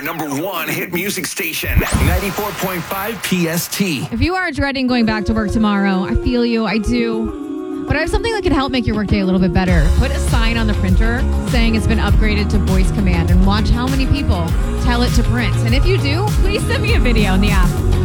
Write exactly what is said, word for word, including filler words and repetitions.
number one hit music station, ninety-four point five P S T. If you are dreading going back to work tomorrow, I feel you, I do. But I have something that can help make your workday a little bit better. Put a sign on the printer saying it's been upgraded to voice command and watch how many people tell it to print. And if you do, please send me a video in the app.